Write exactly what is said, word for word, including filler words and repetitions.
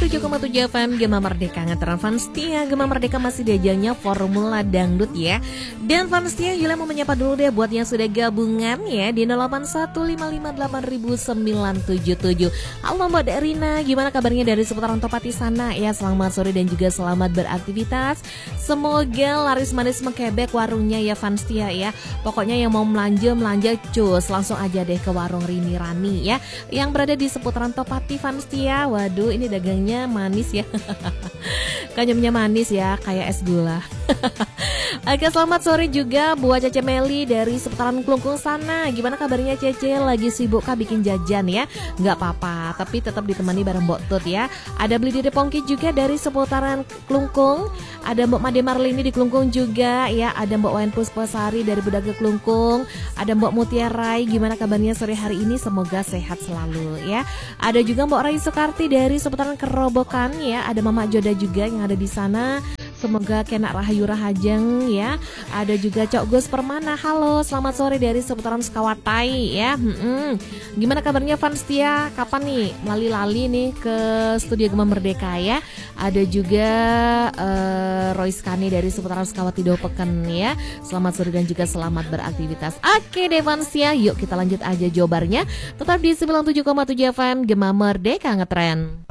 tujuh koma tujuh F M Gema Merdeka nganteran fans setia. Gema Merdeka masih diajangnya Formula Dangdut ya. Dan fans setia Yula mau menyapa dulu deh buat yang sudah gabungan ya di nol delapan satu lima lima delapan sembilan tujuh tujuh. Halo Mbak Darina, gimana kabarnya dari seputaran Topati sana ya? Selamat sore dan juga selamat beraktivitas. Semoga laris manis mengkebek warungnya ya fans setia ya. Pokoknya yang mau belanja belanja cus langsung aja deh ke warung Rini Rani ya, yang berada di seputaran Topati fans setia. Waduh, ini dagangnya manis ya. Kanyemnya manis ya, kayak es gula. Oke, selamat sore juga buat Cece Meli dari seputaran Klungkung sana. Gimana kabarnya Cece? Lagi sibuk kah bikin jajan ya? Nggak apa-apa, tapi tetap ditemani bareng Mbok Tut ya. Ada Beli Dede Pongki juga dari seputaran Klungkung. Ada Mbok Made Marlini di Klungkung juga ya. Ada Mbok Wayan Puspasari dari Bedaga Klungkung. Ada Mbok Mutiarai. Gimana kabarnya sore hari ini? Semoga sehat selalu ya. Ada juga Mbok Rai Soekarti dari seputaran Kerobokan ya. Ada Mama Joda juga yang ada di sana. Semoga kena rahayu rahajeng ya. Ada juga Cok Gus Permana. Halo, selamat sore dari seputaran Sekawatai ya. Hmm-mm. Gimana kabarnya fans setia? Kapan nih lali-lali nih ke Studio Gema Merdeka ya? Ada juga uh, Royce Kani dari seputaran Sekawati Dopeken ya. Selamat sore dan juga selamat beraktivitas. Oke deh fans setia, yuk kita lanjut aja jawabannya. Tetap di sembilan puluh tujuh koma tujuh F M Gema Merdeka ngetren.